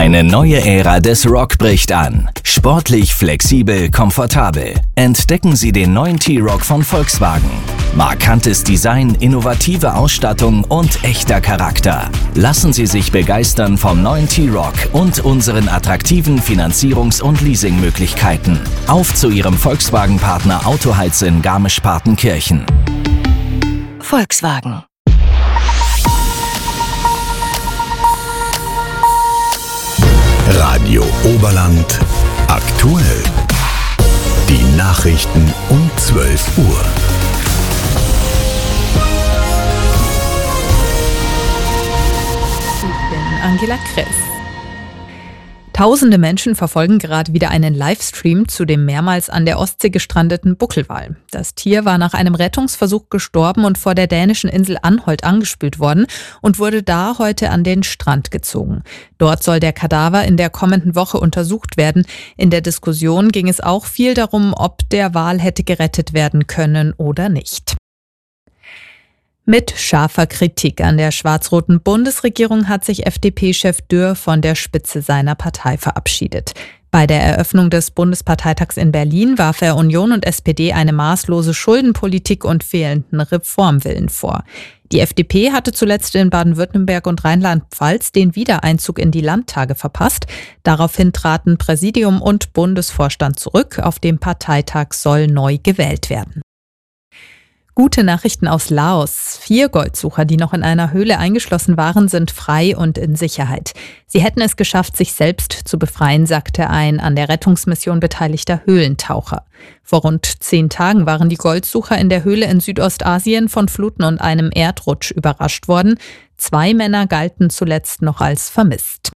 Eine neue Ära des Rock bricht an. Sportlich, flexibel, komfortabel. Entdecken Sie den neuen T-Roc von Volkswagen. Markantes Design, innovative Ausstattung und echter Charakter. Lassen Sie sich begeistern vom neuen T-Roc und unseren attraktiven Finanzierungs- und Leasingmöglichkeiten. Auf zu Ihrem Volkswagen-Partner Autoheiz in Garmisch-Partenkirchen. Volkswagen. Radio Oberland aktuell. Die Nachrichten um 12 Uhr. Ich bin Angela Kress. Tausende Menschen verfolgen gerade wieder einen Livestream zu dem mehrmals an der Ostsee gestrandeten Buckelwal. Das Tier war nach einem Rettungsversuch gestorben und vor der dänischen Insel Anholt angespült worden und wurde da heute an den Strand gezogen. Dort soll der Kadaver in der kommenden Woche untersucht werden. In der Diskussion ging es auch viel darum, ob der Wal hätte gerettet werden können oder nicht. Mit scharfer Kritik an der schwarz-roten Bundesregierung hat sich FDP-Chef Dürr von der Spitze seiner Partei verabschiedet. Bei der Eröffnung des Bundesparteitags in Berlin warf er Union und SPD eine maßlose Schuldenpolitik und fehlenden Reformwillen vor. Die FDP hatte zuletzt in Baden-Württemberg und Rheinland-Pfalz den Wiedereinzug in die Landtage verpasst. Daraufhin traten Präsidium und Bundesvorstand zurück. Auf dem Parteitag soll neu gewählt werden. Gute Nachrichten aus Laos. 4 Goldsucher, die noch in einer Höhle eingeschlossen waren, sind frei und in Sicherheit. Sie hätten es geschafft, sich selbst zu befreien, sagte ein an der Rettungsmission beteiligter Höhlentaucher. Vor rund 10 Tagen waren die Goldsucher in der Höhle in Südostasien von Fluten und einem Erdrutsch überrascht worden. 2 Männer galten zuletzt noch als vermisst.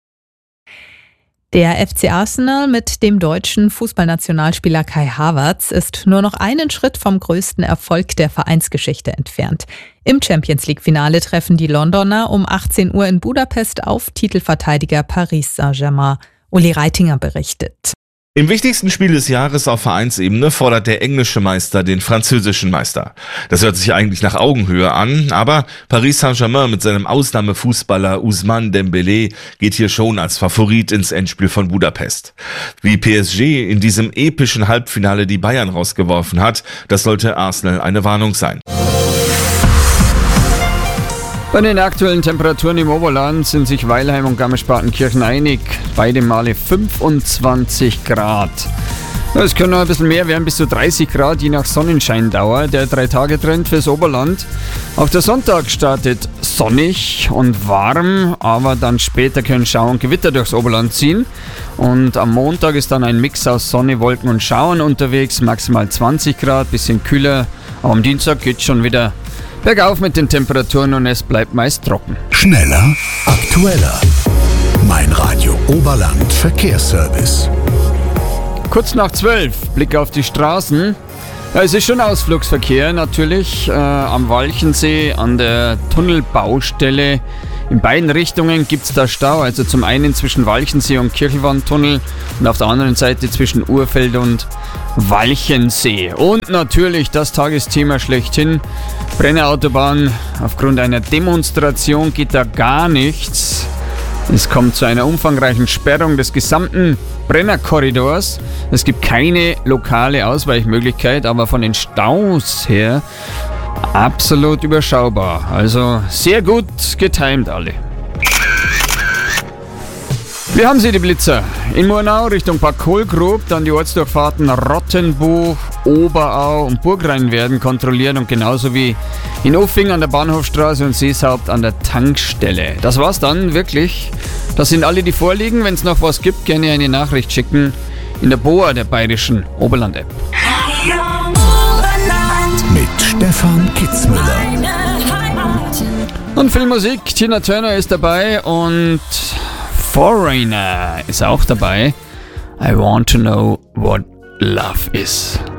Der FC Arsenal mit dem deutschen Fußballnationalspieler Kai Havertz ist nur noch einen Schritt vom größten Erfolg der Vereinsgeschichte entfernt. Im Champions-League-Finale treffen die Londoner um 18 Uhr in Budapest auf Titelverteidiger Paris Saint-Germain. Uli Reitinger berichtet. Im wichtigsten Spiel des Jahres auf Vereinsebene fordert der englische Meister den französischen Meister. Das hört sich eigentlich nach Augenhöhe an, aber Paris Saint-Germain mit seinem Ausnahmefußballer Ousmane Dembélé geht hier schon als Favorit ins Endspiel von Budapest. Wie PSG in diesem epischen Halbfinale die Bayern rausgeworfen hat, das sollte Arsenal eine Warnung sein. Bei den aktuellen Temperaturen im Oberland sind sich Weilheim und Garmisch-Partenkirchen einig. Beide Male 25 Grad. Es können noch ein bisschen mehr werden, bis zu 30 Grad, je nach Sonnenscheindauer. Der 3-Tage-Trend fürs Oberland. Auch der Sonntag startet sonnig und warm, aber dann später können Schauer und Gewitter durchs Oberland ziehen. Und am Montag ist dann ein Mix aus Sonne, Wolken und Schauern unterwegs. Maximal 20 Grad, bisschen kühler. Aber am Dienstag geht es schon wieder bergauf mit den Temperaturen und es bleibt meist trocken. Schneller, aktueller. Mein Radio Oberland Verkehrsservice. Kurz nach 12, Blick auf die Straßen. Ja, es ist schon Ausflugsverkehr natürlich am Walchensee, an der Tunnelbaustelle. In beiden Richtungen gibt es da Stau, also zum einen zwischen Walchensee und Kirchelwandtunnel und auf der anderen Seite zwischen Urfeld und Walchensee. Und natürlich das Tagesthema schlechthin, Brennerautobahn. Aufgrund einer Demonstration geht da gar nichts. Es kommt zu einer umfangreichen Sperrung des gesamten Brennerkorridors. Es gibt keine lokale Ausweichmöglichkeit, aber von den Staus her absolut überschaubar. Also sehr gut getimt alle. Wir haben sie, die Blitzer. In Murnau Richtung Bad Kohlgrub, dann die Ortsdurchfahrten Rottenbuch, Oberau und Burgrhein werden kontrolliert und genauso wie in Uffing an der Bahnhofstraße und Seeshaupt an der Tankstelle. Das war's dann wirklich. Das sind alle, die vorliegen. Wenn es noch was gibt, gerne eine Nachricht schicken in der BOA, der bayerischen Oberland-App. Mit Stefan Kitzmüller. Und Filmmusik, Tina Turner ist dabei und Foreigner ist auch dabei. I want to know what love is.